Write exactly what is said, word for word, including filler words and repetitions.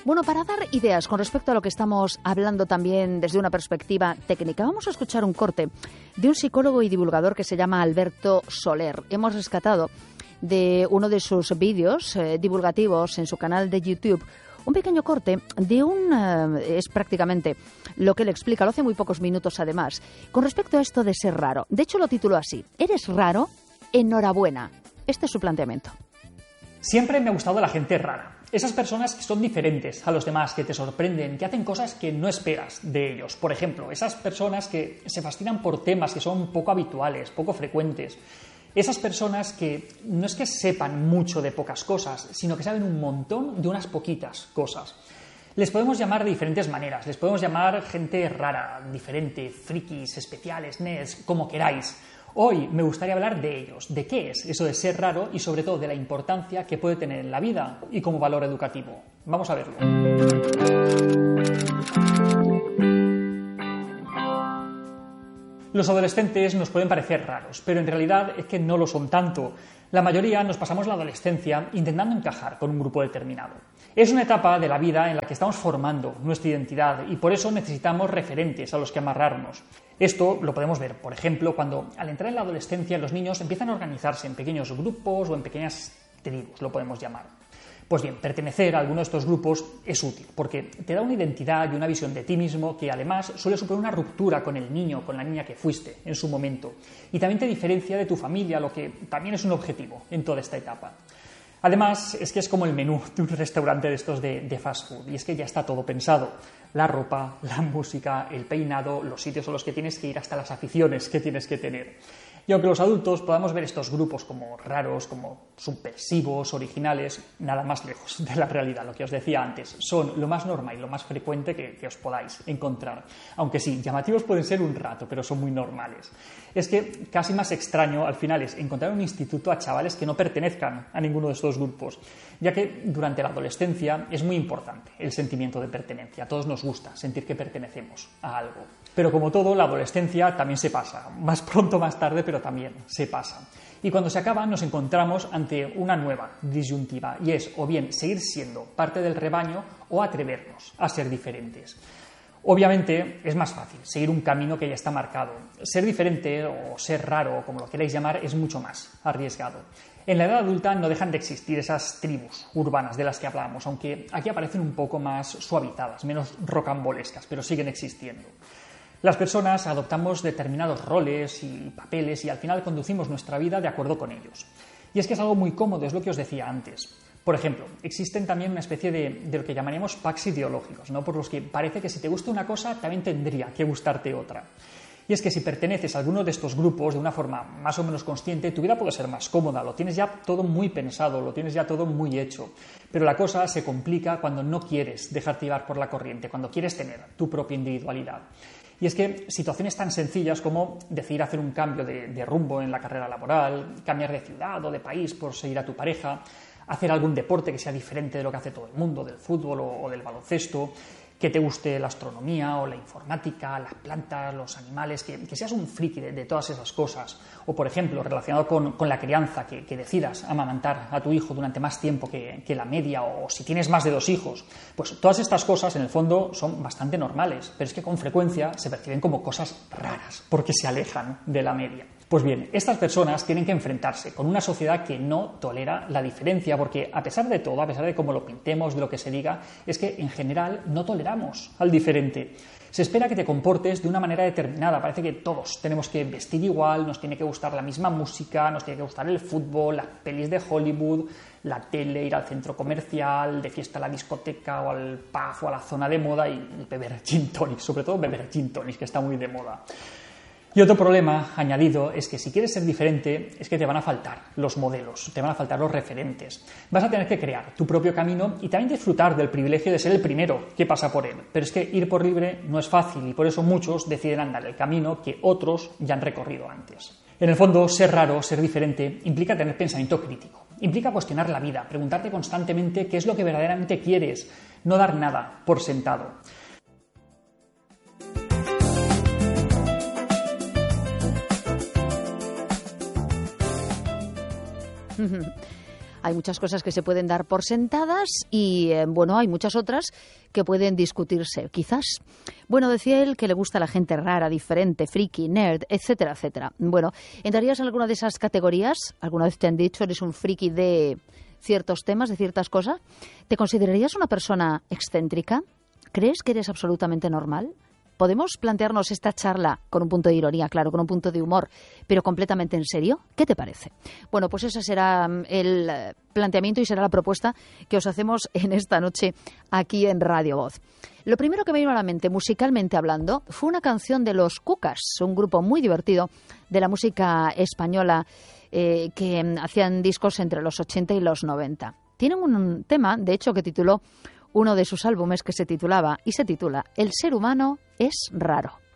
Bueno, para dar ideas con respecto a lo que estamos hablando también desde una perspectiva técnica, vamos a escuchar un corte de un psicólogo y divulgador que se llama Alberto Soler. Hemos rescatado de uno de sus vídeos eh, divulgativos en su canal de YouTube un pequeño corte de un... Eh, es prácticamente lo que él explica, lo hace muy pocos minutos además, con respecto a esto de ser raro. De hecho, lo tituló así: ¿eres raro? Enhorabuena. Este es su planteamiento. Siempre me ha gustado la gente rara. Esas personas que son diferentes a los demás, que te sorprenden, que hacen cosas que no esperas de ellos. Por ejemplo, esas personas que se fascinan por temas que son poco habituales, poco frecuentes. Esas personas que no es que sepan mucho de pocas cosas, sino que saben un montón de unas poquitas cosas. Les podemos llamar de diferentes maneras. Les podemos llamar gente rara, diferente, frikis, especiales, nerds, como queráis. Hoy me gustaría hablar de ellos, de qué es eso de ser raro y sobre todo de la importancia que puede tener en la vida y como valor educativo. Vamos a verlo. Los adolescentes nos pueden parecer raros, pero en realidad es que no lo son tanto. La mayoría nos pasamos la adolescencia intentando encajar con un grupo determinado. Es una etapa de la vida en la que estamos formando nuestra identidad y por eso necesitamos referentes a los que amarrarnos. Esto lo podemos ver, por ejemplo, cuando al entrar en la adolescencia los niños empiezan a organizarse en pequeños grupos o en pequeñas tribus, lo podemos llamar. Pues bien, pertenecer a alguno de estos grupos es útil, porque te da una identidad y una visión de ti mismo que además suele suponer una ruptura con el niño, con la niña que fuiste en su momento. Y también te diferencia de tu familia, lo que también es un objetivo en toda esta etapa. Además, es que es como el menú de un restaurante de estos de, de fast food, y es que ya está todo pensado. La ropa, la música, el peinado, los sitios a los que tienes que ir, hasta las aficiones que tienes que tener. Y aunque los adultos podamos ver estos grupos como raros, como subversivos, originales, nada más lejos de la realidad. Lo que os decía antes, son lo más normal y lo más frecuente que, que os podáis encontrar. Aunque sí, llamativos pueden ser un rato, pero son muy normales. Es que casi más extraño al final es encontrar un instituto a chavales que no pertenezcan a ninguno de estos grupos, ya que durante la adolescencia es muy importante el sentimiento de pertenencia. A todos nos gusta sentir que pertenecemos a algo. Pero como todo, la adolescencia también se pasa, más pronto, más tarde, pero también se pasa. Y cuando se acaba nos encontramos ante una nueva disyuntiva, y es o bien seguir siendo parte del rebaño o atrevernos a ser diferentes. Obviamente es más fácil seguir un camino que ya está marcado. Ser diferente o ser raro, como lo queráis llamar, es mucho más arriesgado. En la edad adulta no dejan de existir esas tribus urbanas de las que hablábamos, aunque aquí aparecen un poco más suavizadas, menos rocambolescas, pero siguen existiendo. Las personas adoptamos determinados roles y papeles y al final conducimos nuestra vida de acuerdo con ellos. Y es que es algo muy cómodo, es lo que os decía antes. Por ejemplo, existen también una especie de, de lo que llamaríamos packs ideológicos, ¿no? Por los que parece que si te gusta una cosa, también tendría que gustarte otra. Y es que si perteneces a alguno de estos grupos de una forma más o menos consciente, tu vida puede ser más cómoda, lo tienes ya todo muy pensado, lo tienes ya todo muy hecho. Pero la cosa se complica cuando no quieres dejarte llevar por la corriente, cuando quieres tener tu propia individualidad. Y es que situaciones tan sencillas como decidir hacer un cambio de, de rumbo en la carrera laboral, cambiar de ciudad o de país por seguir a tu pareja, hacer algún deporte que sea diferente de lo que hace todo el mundo, del fútbol o, o del baloncesto, que te guste la astronomía o la informática, las plantas, los animales, que, que seas un friki de, de todas esas cosas. O, por ejemplo, relacionado con, con la crianza, que, que decidas amamantar a tu hijo durante más tiempo que, que la media, o si tienes más de dos hijos. Pues todas estas cosas, en el fondo, son bastante normales, pero es que con frecuencia se perciben como cosas raras, porque se alejan de la media. Pues bien, estas personas tienen que enfrentarse con una sociedad que no tolera la diferencia, porque a pesar de todo, a pesar de cómo lo pintemos, de lo que se diga, es que en general no toleramos al diferente. Se espera que te comportes de una manera determinada, parece que todos tenemos que vestir igual, nos tiene que gustar la misma música, nos tiene que gustar el fútbol, las pelis de Hollywood, la tele, ir al centro comercial, de fiesta a la discoteca o al pub o a la zona de moda y beber gin tonic, sobre todo beber gin tonic, que está muy de moda. Y otro problema añadido es que si quieres ser diferente es que te van a faltar los modelos, te van a faltar los referentes. Vas a tener que crear tu propio camino y también disfrutar del privilegio de ser el primero que pasa por él. Pero es que ir por libre no es fácil y por eso muchos deciden andar el camino que otros ya han recorrido antes. En el fondo, ser raro, ser diferente, implica tener pensamiento crítico. Implica cuestionar la vida, preguntarte constantemente qué es lo que verdaderamente quieres, no dar nada por sentado. Hay muchas cosas que se pueden dar por sentadas y, eh, bueno, hay muchas otras que pueden discutirse, quizás. Bueno, decía él que le gusta la gente rara, diferente, friki, nerd, etcétera, etcétera. Bueno, ¿entrarías en alguna de esas categorías? ¿Alguna vez te han dicho eres un friki de ciertos temas, de ciertas cosas? ¿Te considerarías una persona excéntrica? ¿Crees que eres absolutamente normal? ¿Podemos plantearnos esta charla con un punto de ironía, claro, con un punto de humor, pero completamente en serio? ¿Qué te parece? Bueno, pues ese será el planteamiento y será la propuesta que os hacemos en esta noche aquí en Radio Voz. Lo primero que me vino a la mente, musicalmente hablando, fue una canción de Los Cucas, un grupo muy divertido de la música española eh, que hacían discos entre los ochenta y los noventa. Tienen un tema, de hecho, que tituló uno de sus álbumes, que se titulaba y se titula El ser humano es raro.